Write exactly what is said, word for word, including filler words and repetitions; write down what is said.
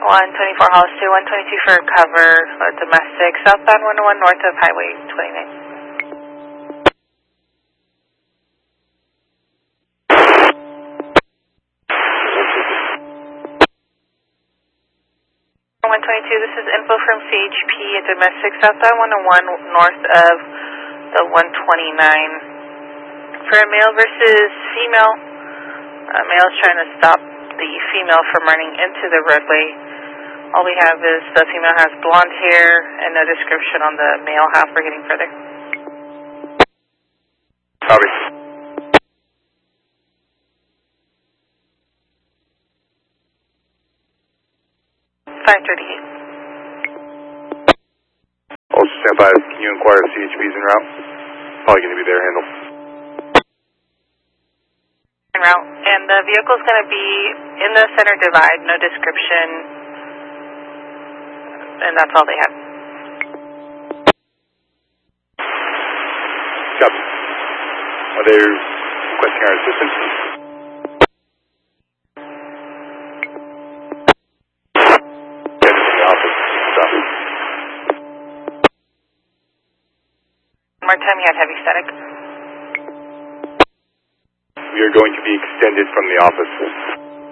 one twenty-four Hollister, one twenty-two for cover, uh, domestic, southbound one oh one north of Highway twenty-nine. one twenty-two, this is info from C H P at domestic, southbound one oh one north of the one twenty-nine. For a male versus female, uh, male is trying to stop the female from running into the roadway. All we have is the female has blonde hair and no description on the male half. We're getting further. Copy. five thirty-eight. Also stand by. Can you inquire if C H P is en route? Probably going to be there, handle. En route. And the vehicle is going to be in the center divide, no description. And that's all they have. Copy. Are they requesting our assistance? Get into the office. Stop. One more time, you had heavy static. We are going to be extended from the office.